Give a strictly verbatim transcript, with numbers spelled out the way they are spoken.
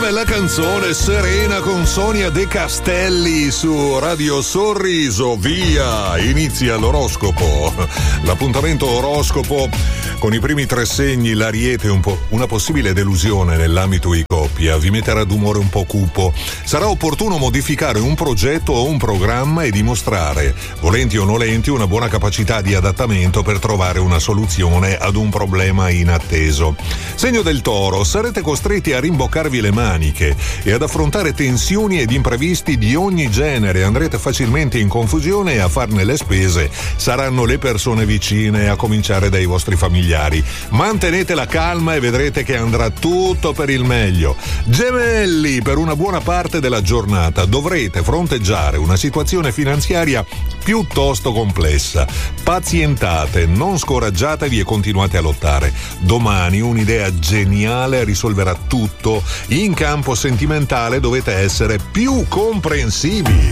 bella canzone serena con Sonia De Castelli su Radio Sorriso. Via, inizia l'oroscopo. L'appuntamento oroscopo con i primi tre segni, l'Ariete, un po' una possibile delusione nell'ambito di coppia vi metterà d'umore un po' cupo. Sarà opportuno modificare un progetto o un programma e dimostrare, volenti o nolenti, una buona capacità di adattamento per trovare una soluzione ad un problema inatteso. Segno del Toro, sarete costretti a rimboccarvi le maniche e ad affrontare tensioni ed imprevisti di ogni genere. Andrete facilmente in confusione e a farne le spese saranno le persone vicine, a cominciare dai vostri familiari. Mantenete la calma e vedrete che andrà tutto per il meglio. Gemelli, per una buona parte della giornata dovrete fronteggiare una situazione finanziaria piuttosto complessa. Pazientate, non scoraggiatevi e continuate a lottare. Domani un'idea geniale risolverà tutto. In campo sentimentale dovete essere più comprensivi.